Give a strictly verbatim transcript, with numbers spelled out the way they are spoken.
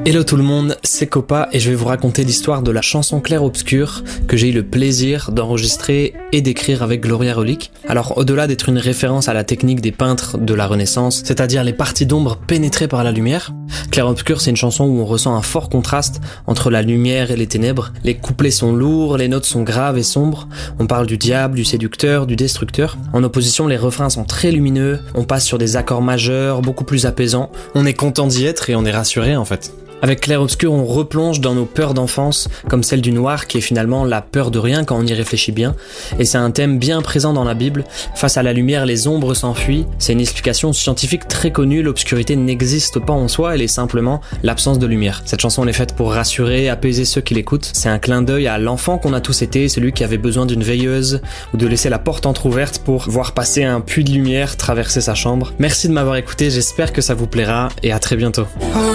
Hello tout le monde, c'est Copa et je vais vous raconter l'histoire de la chanson Clair-Obscur que j'ai eu le plaisir d'enregistrer et d'écrire avec Gloria Relic. Alors au-delà d'être une référence à la technique des peintres de la Renaissance, c'est-à-dire les parties d'ombre pénétrées par la lumière, Clair-Obscur c'est une chanson où on ressent un fort contraste entre la lumière et les ténèbres. Les couplets sont lourds, les notes sont graves et sombres, on parle du diable, du séducteur, du destructeur. En opposition, les refrains sont très lumineux, on passe sur des accords majeurs, beaucoup plus apaisants. On est content d'y être et on est rassuré en fait. Avec Clair-Obscur, on replonge dans nos peurs d'enfance, comme celle du noir qui est finalement la peur de rien quand on y réfléchit bien. Et c'est un thème bien présent dans la Bible. Face à la lumière, les ombres s'enfuient. C'est une explication scientifique très connue, l'obscurité n'existe pas en soi, elle est simplement l'absence de lumière. Cette chanson elle est faite pour rassurer, apaiser ceux qui l'écoutent. C'est un clin d'œil à l'enfant qu'on a tous été, celui qui avait besoin d'une veilleuse ou de laisser la porte entrouverte pour voir passer un puits de lumière traverser sa chambre. Merci de m'avoir écouté, j'espère que ça vous plaira et à très bientôt.